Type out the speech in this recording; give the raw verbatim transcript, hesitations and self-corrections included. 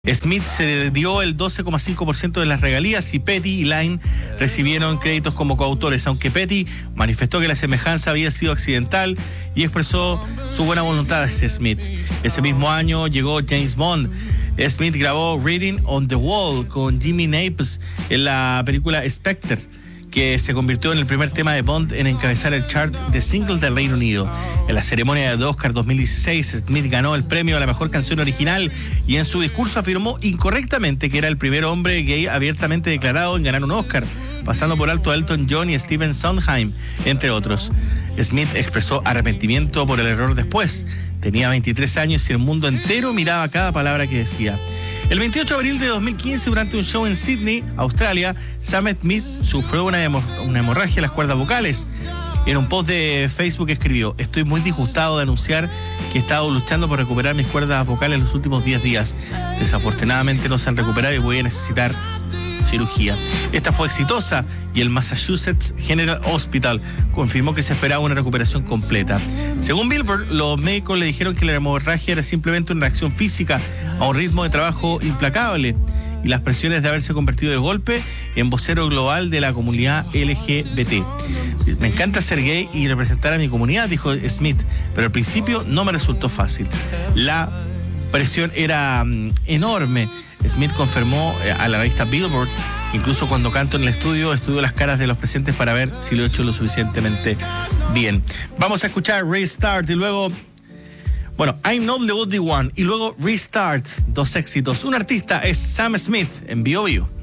Smith se dio el doce coma cinco por ciento de las regalías y Petty y Lyne recibieron créditos como coautores, aunque Petty manifestó que la semejanza había sido accidental y expresó su buena voluntad hacia Smith. Ese mismo año llegó James Bond. Smith grabó Reading on the Wall con Jimmy Naples en la película Spectre, que se convirtió en el primer tema de Bond en encabezar el chart de singles del Reino Unido. En la ceremonia de Oscar dos mil dieciséis, Smith ganó el premio a la mejor canción original y en su discurso afirmó incorrectamente que era el primer hombre gay abiertamente declarado en ganar un Oscar, pasando por alto a Elton John y Stephen Sondheim, entre otros. Smith expresó arrepentimiento por el error después. Tenía veintitrés años y el mundo entero miraba cada palabra que decía. El veintiocho de abril de dos mil quince, durante un show en Sydney, Australia, Sam Smith sufrió una, hemo- una hemorragia en las cuerdas vocales. En un post de Facebook escribió: estoy muy disgustado de anunciar que he estado luchando por recuperar mis cuerdas vocales los últimos diez días. Desafortunadamente no se han recuperado y voy a necesitar cirugía. Esta fue exitosa y el Massachusetts General Hospital confirmó que se esperaba una recuperación completa. Según Billboard, los médicos le dijeron que la hemorragia era simplemente una reacción física a un ritmo de trabajo implacable y las presiones de haberse convertido de golpe en vocero global de la comunidad L G B T. Me encanta ser gay y representar a mi comunidad, dijo Smith, pero al principio no me resultó fácil. La presión era um, enorme. Smith confirmó a la revista Billboard, incluso cuando canto en el estudio, estudio las caras de los presentes para ver si lo he hecho lo suficientemente bien. Vamos a escuchar Restart y luego, bueno, I'm Not the Only One y luego Restart, dos éxitos. Un artista es Sam Smith en B O B U.